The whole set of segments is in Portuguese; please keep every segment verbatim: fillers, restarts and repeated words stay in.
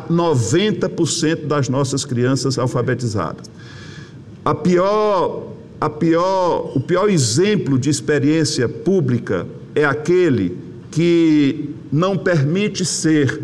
noventa por cento das nossas crianças alfabetizadas. A pior, a pior, o pior exemplo de experiência pública é aquele que não permite ser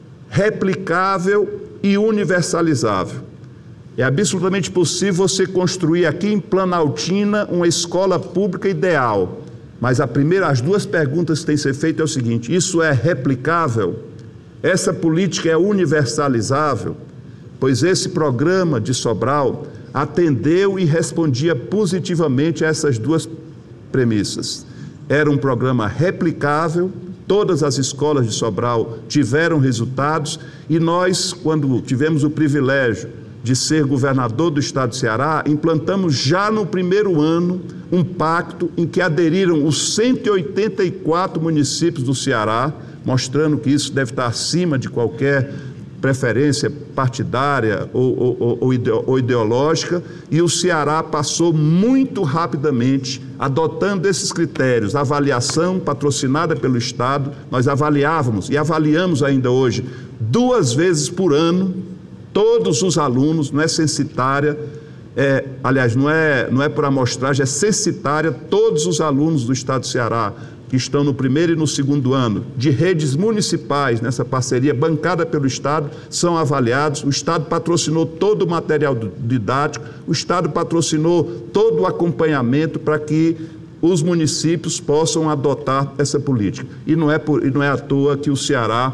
replicável e universalizável. É absolutamente possível você construir aqui em Planaltina uma escola pública ideal, mas a primeira, as duas perguntas que têm que ser feitas é o seguinte: isso é replicável? Essa política é universalizável? Pois esse programa de Sobral atendeu e respondia positivamente a essas duas premissas. Era um programa replicável, todas as escolas de Sobral tiveram resultados, e nós, quando tivemos o privilégio de ser governador do estado do Ceará, implantamos já no primeiro ano um pacto em que aderiram os cento e oitenta e quatro municípios do Ceará, mostrando que isso deve estar acima de qualquer preferência partidária ou, ou, ou ideológica, e o Ceará passou muito rapidamente, adotando esses critérios, avaliação patrocinada pelo Estado. Nós avaliávamos e avaliamos ainda hoje duas vezes por ano todos os alunos, não é censitária, é, aliás, não é, não é por amostragem, é censitária, todos os alunos do estado do Ceará que estão no primeiro e no segundo ano, de redes municipais, nessa parceria bancada pelo Estado, são avaliados. O Estado patrocinou todo o material didático, o Estado patrocinou todo o acompanhamento para que os municípios possam adotar essa política. E não é, por, e não é à toa que o Ceará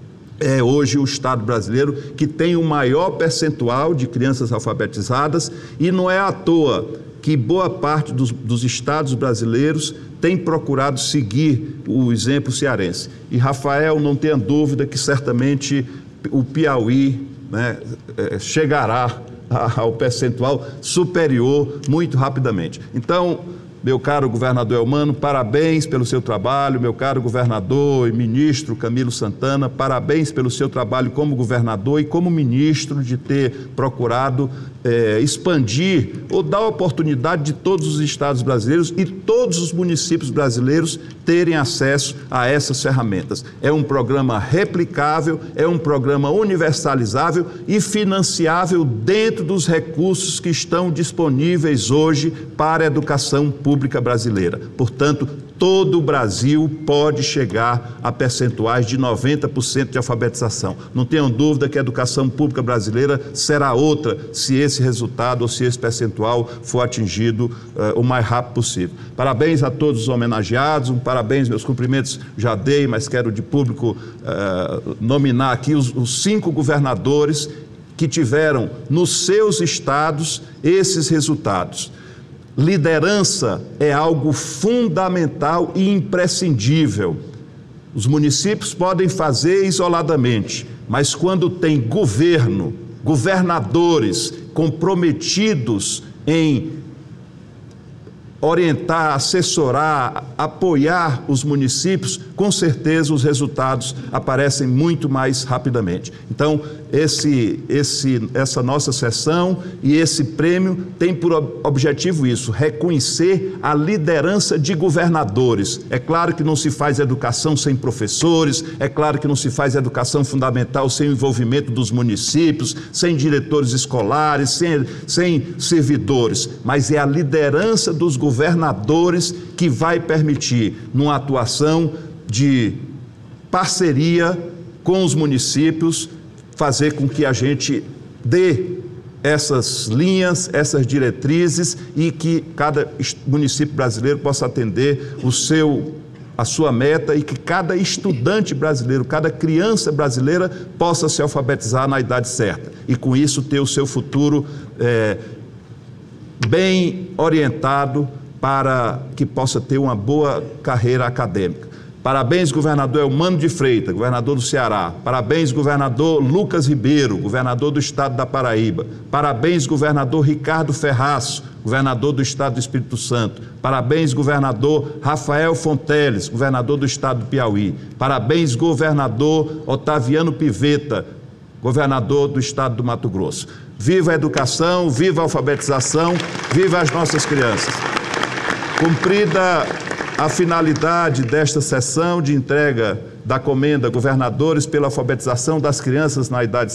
é hoje o estado brasileiro que tem o maior percentual de crianças alfabetizadas, e não é à toa que boa parte dos, dos estados brasileiros tem procurado seguir o exemplo cearense. E, Rafael, não tenha dúvida que certamente o Piauí, né, chegará ao percentual superior muito rapidamente. Então, meu caro governador Eumano, parabéns pelo seu trabalho. Meu caro governador e ministro Camilo Santana, parabéns pelo seu trabalho como governador e como ministro, de ter procurado é, expandir ou dar oportunidade de todos os estados brasileiros e todos os municípios brasileiros terem acesso a essas ferramentas. É um programa replicável, é um programa universalizável e financiável dentro dos recursos que estão disponíveis hoje para a educação pública brasileira. Portanto, todo o Brasil pode chegar a percentuais de noventa por cento de alfabetização. Não tenham dúvida que a educação pública brasileira será outra se esse resultado ou se esse percentual for atingido uh, o mais rápido possível. Parabéns a todos os homenageados, um parabéns, meus cumprimentos já dei, mas quero de público uh, nominar aqui os, os cinco governadores que tiveram nos seus estados esses resultados. Liderança é algo fundamental e imprescindível. Os municípios podem fazer isoladamente, mas quando tem governo, governadores comprometidos em orientar, assessorar, apoiar os municípios, com certeza os resultados aparecem muito mais rapidamente. Então, esse, esse, essa nossa sessão e esse prêmio tem por objetivo isso, reconhecer a liderança de governadores. É claro que não se faz educação sem professores, é claro que não se faz educação fundamental sem o envolvimento dos municípios, sem diretores escolares, sem, sem servidores, mas é a liderança dos governadores que vai permitir, numa atuação de parceria com os municípios, fazer com que a gente dê essas linhas, essas diretrizes, e que cada município brasileiro possa atender o seu, a sua meta, e que cada estudante brasileiro, cada criança brasileira possa se alfabetizar na idade certa e com isso ter o seu futuro é, bem orientado para que possa ter uma boa carreira acadêmica. Parabéns, governador Eumano de Freitas, governador do Ceará. Parabéns, governador Lucas Ribeiro, governador do estado da Paraíba. Parabéns, governador Ricardo Ferraz, governador do estado do Espírito Santo. Parabéns, governador Rafael Fonteles, governador do estado do Piauí. Parabéns, governador Otaviano Pivetta, governador do estado do Mato Grosso. Viva a educação, viva a alfabetização, viva as nossas crianças. Cumprida a finalidade desta sessão de entrega da comenda Governadores pela alfabetização das crianças na idade